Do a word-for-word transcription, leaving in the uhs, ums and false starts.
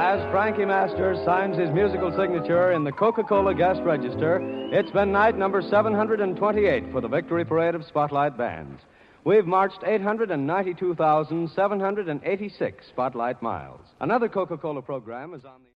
As Frankie Masters signs his musical signature in the Coca-Cola guest register, it's been night number seven hundred twenty-eight for the Victory Parade of Spotlight Bands. We've marched eight hundred ninety-two thousand seven hundred eighty-six Spotlight miles. Another Coca-Cola program is on the...